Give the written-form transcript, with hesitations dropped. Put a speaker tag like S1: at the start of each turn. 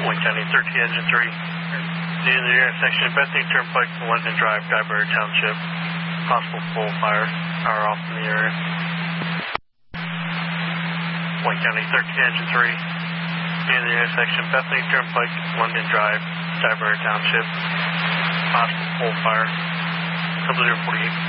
S1: Wayne County 13, Engine 3. Near the intersection of Bethany Turnpike to London Drive, Dyeberry Township. Possible full fire. Power off in the area. Wayne County 13, Engine 3. Near the intersection of Bethany Turnpike to London Drive, Dyeberry Township. Possible full fire. Double 048.